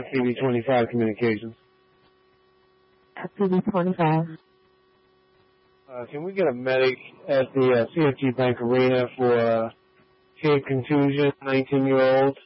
CD25 Communications. CD25. Can we get a medic at the CFG Bank Arena for cave contusion, 19-year-old?